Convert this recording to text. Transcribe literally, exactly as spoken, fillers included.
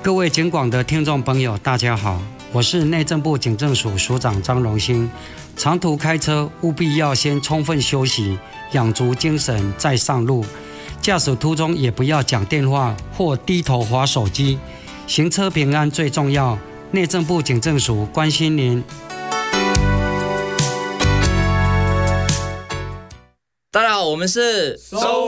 各位警广的听众朋友，大家好，我是内政部警政署署长张荣兴。长途开车务必要先充分休息，养足精神再上路。驾驶途中也不要讲电话或低头滑手机。行车平安最重要，内政部警政署关心您。 大家好，我们是收